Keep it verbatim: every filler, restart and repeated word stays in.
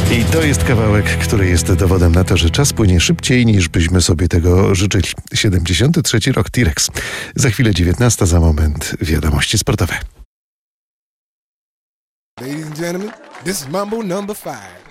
I to jest kawałek, który jest dowodem na to, że czas płynie szybciej niż byśmy sobie tego życzyli. siedemdziesiąty trzeci rok, T-Rex. Za chwilę dziewiętnasta, za moment wiadomości sportowe. Ladies and gentlemen, this is Mambo number five.